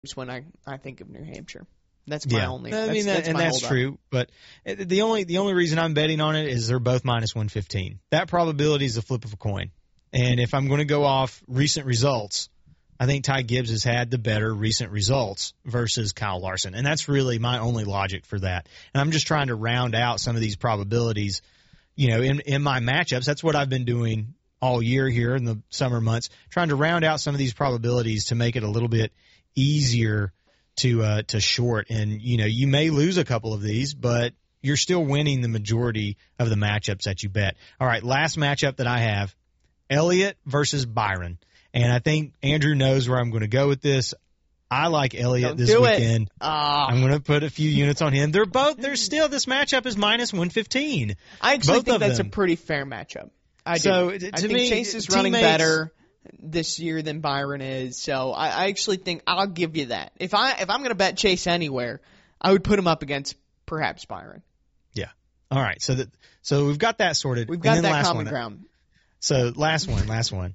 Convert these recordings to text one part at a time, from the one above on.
when I think of New Hampshire. That's my only. I mean, that's true. But the only reason I'm betting on it is they're both minus 115. That probability is a flip of a coin. And if I'm going to go off recent results, I think Ty Gibbs has had the better recent results versus Kyle Larson. And that's really my only logic for that. And I'm just trying to round out some of these probabilities, in my matchups. That's what I've been doing all year here in the summer months, trying to round out some of these probabilities to make it a little bit easier to short. And, you may lose a couple of these, but you're still winning the majority of the matchups that you bet. All right, last matchup that I have, Elliott versus Byron. And I think Andrew knows where I'm going to go with this. I like Elliott this weekend. I'm going to put a few units on him. This matchup is minus 115. I actually think that's a pretty fair matchup. I think Chase is running better this year than Byron is. So I actually think I'll give you that. If I'm going to bet Chase anywhere, I would put him up against perhaps Byron. Yeah. All right. So we've got that sorted. We've got that common ground. So last one.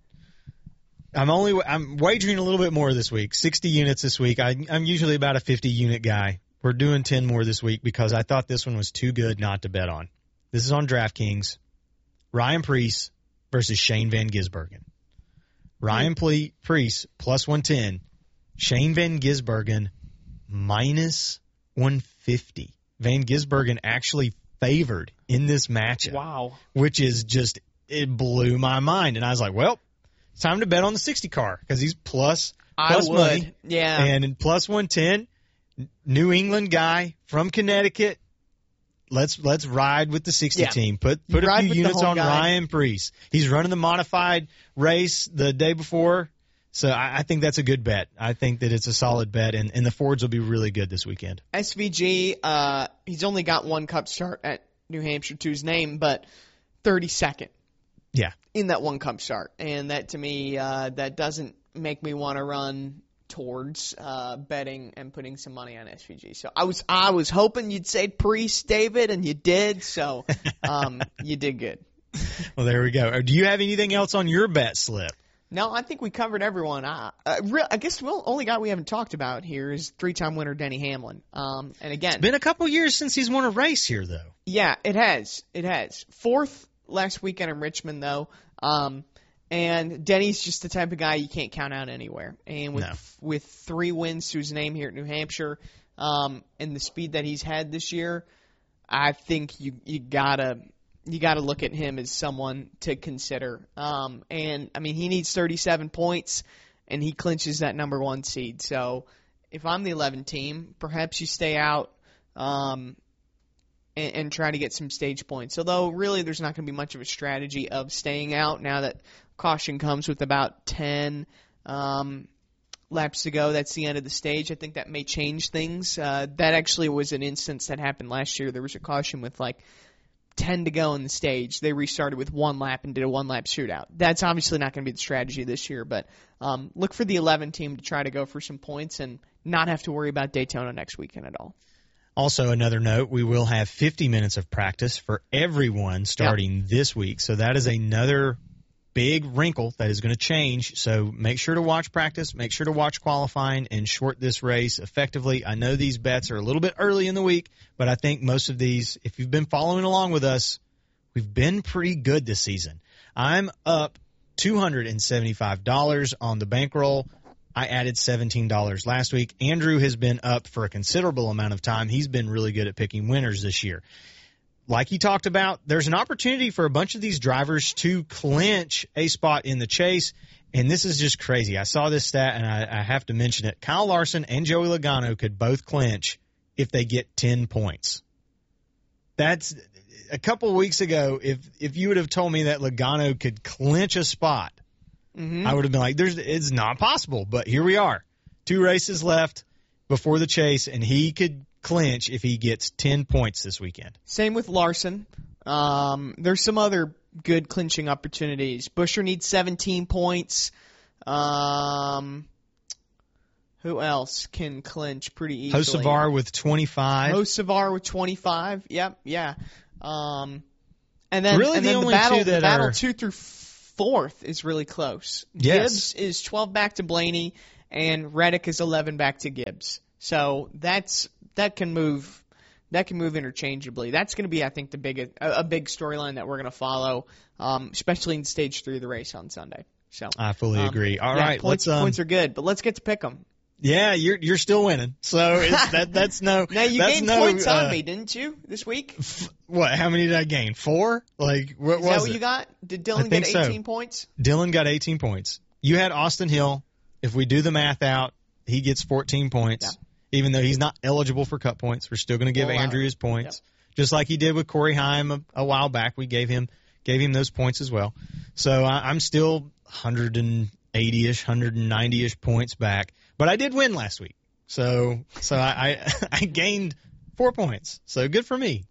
I'm wagering a little bit more this week, 60 units this week. I'm usually about a 50-unit guy. We're doing 10 more this week because I thought this one was too good not to bet on. This is on DraftKings. Ryan Preece versus Shane Van Gisbergen. Ryan Preece plus 110. Shane Van Gisbergen minus 150. Van Gisbergen actually favored in this matchup. Wow. Which is it blew my mind. And I was like, well, it's time to bet on the 60 car because he's plus money. Yeah. And in plus 110, New England guy from Connecticut. Let's ride with the 60 team. Put a few units on Ryan Preece. He's running the modified race the day before. So I think that's a good bet. I think that it's a solid bet, and the Fords will be really good this weekend. SVG, he's only got one Cup start at New Hampshire to his name, but 32nd. Yeah. In that one Cup start. And that, to me, that doesn't make me want to run towards betting and putting some money on SVG. So I was hoping you'd say Preece, David, and you did. So you did good. Well, there we go. Do you have anything else on your bet slip? No, I think we covered everyone. I guess the only guy we haven't talked about here is three-time winner Denny Hamlin. And again, it's been a couple years since he's won a race here, though. Yeah, it has. It has. Fourth last weekend in Richmond, though. And Denny's just the type of guy you can't count out anywhere. And with 3 wins to his name here at New Hampshire, and the speed that he's had this year, I think you gotta look at him as someone to consider. And I mean, he needs 37 points, and he clinches that number 1 seed. So if I'm the 11 team, perhaps you stay out and try to get some stage points. Although really, there's not going to be much of a strategy of staying out now that caution comes with about 10 laps to go. That's the end of the stage. I think that may change things. That actually was an instance that happened last year. There was a caution with 10 to go in the stage. They restarted with 1 lap and did a 1-lap shootout. That's obviously not going to be the strategy this year, but look for the 11 team to try to go for some points and not have to worry about Daytona next weekend at all. Also, another note, we will have 50 minutes of practice for everyone starting this week. So that is another big wrinkle that is going to change. So make sure to watch practice, make sure to watch qualifying, and short this race effectively. I know these bets are a little bit early in the week, but I think most of these, if you've been following along with us, we've been pretty good this season. I'm up $275 on the bankroll. I added $17 last week. Andrew has been up for a considerable amount of time. He's been really good at picking winners this year. Like he talked about, there's an opportunity for a bunch of these drivers to clinch a spot in the chase, and this is just crazy. I saw this stat, and I have to mention it. Kyle Larson and Joey Logano could both clinch if they get 10 points. That's a couple of weeks ago, if you would have told me that Logano could clinch a spot, I would have been like, it's not possible. But here we are. 2 races left before the chase, and he could clinch if he gets 10 points this weekend. Same with Larson. There's some other good clinching opportunities. Buescher needs 17 points. Who else can clinch pretty easily? Hocevar with 25. Hocevar with 25. Yep, yeah. And then, really the battle 2 through 4th is really close. Yes. Gibbs is 12 back to Blaney, and Reddick is 11 back to Gibbs. So that can move interchangeably. That's going to be, I think, a big storyline that we're going to follow, especially in Stage 3 of the race on Sunday. So I fully agree. All right, points are good, but let's get to pick them. Yeah, you're still winning. So that's no. Now you gained points on me, didn't you, this week? What? How many did I gain? 4? Like what was it? Is that what you got? Did Dylan get 18 points? Dylan got 18 points. You had Austin Hill. If we do the math out, he gets 14 points. Yeah. Even though he's not eligible for Cup points, we're still going to give Andrew his points, just like he did with Corey Heim a while back. We gave him those points as well. So I'm still 180-ish, 190-ish points back. But I did win last week, so I gained 4 points. So good for me.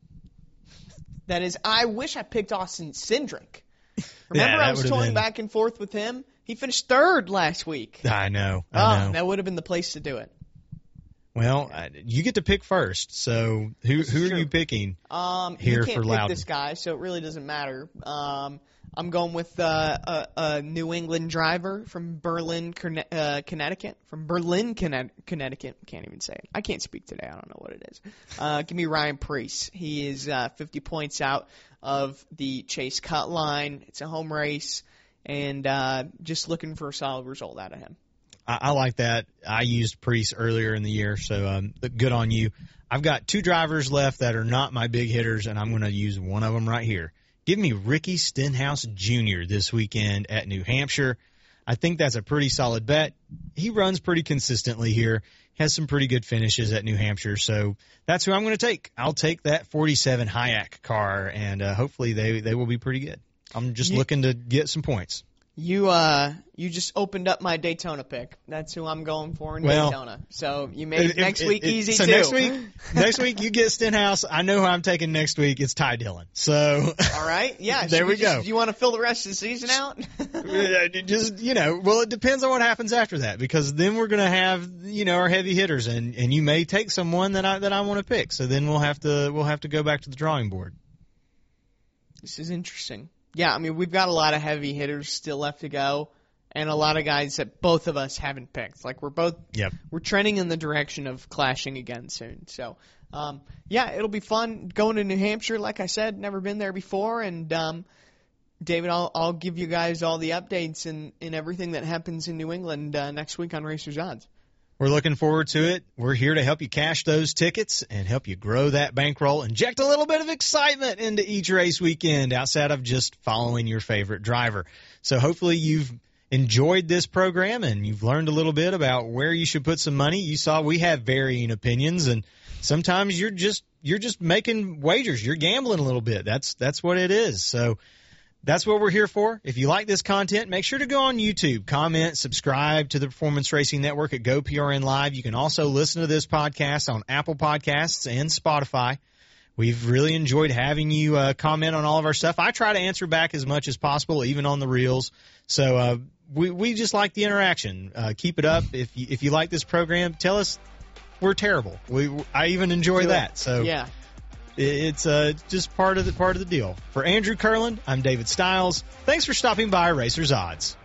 That is, I wish I picked Austin Cindric. Remember, I was toying back and forth with him. He finished 3rd last week. I know. That would have been the place to do it. Well, you get to pick first. So who are you picking here for Loudon? You can't pick this guy, so it really doesn't matter. I'm going with a New England driver from Berlin, Connecticut. From Berlin, Connecticut. Can't even say it. I can't speak today. I don't know what it is. Give me Ryan Preece. He is 50 points out of the Chase Cut line. It's a home race, and just looking for a solid result out of him. I like that. I used Preece earlier in the year, so good on you. I've got 2 drivers left that are not my big hitters, and I'm going to use one of them right here. Give me Ricky Stenhouse Jr. this weekend at New Hampshire. I think that's a pretty solid bet. He runs pretty consistently here, has some pretty good finishes at New Hampshire, so that's who I'm going to take. I'll take that 47 Hayek car, and hopefully they will be pretty good. I'm just looking to get some points. You just opened up my Daytona pick. That's who I'm going for in Daytona. So you made next week easy too. Next week you get Stenhouse. I know who I'm taking next week. It's Ty Dillon. So all right, yeah. There we go. Do you want to fill the rest of the season out? Just well, it depends on what happens after that, because then we're gonna have our heavy hitters, and you may take someone that I want to pick. So then we'll have to go back to the drawing board. This is interesting. Yeah, I mean, we've got a lot of heavy hitters still left to go, and a lot of guys that both of us haven't picked. Like, we're trending in the direction of clashing again soon. So, it'll be fun going to New Hampshire. Like I said, never been there before, and David, I'll give you guys all the updates and everything that happens in New England next week on Racers Odds. We're looking forward to it. We're here to help you cash those tickets and help you grow that bankroll, inject a little bit of excitement into each race weekend outside of just following your favorite driver. So hopefully you've enjoyed this program and you've learned a little bit about where you should put some money. You saw we have varying opinions, and sometimes you're just making wagers. You're gambling a little bit. That's what it is. So that's what we're here for. If you like this content, make sure to go on YouTube, comment, subscribe to the Performance Racing Network at GoPRN Live. You can also listen to this podcast on Apple Podcasts and Spotify. We've really enjoyed having you comment on all of our stuff. I try to answer back as much as possible, even on the reels. So we just like the interaction. Keep it up. If you like this program, tell us we're terrible. I even enjoy that. So yeah. It's just part of the deal. For Andrew Kurland, I'm David Stiles. Thanks for stopping by Racers Odds.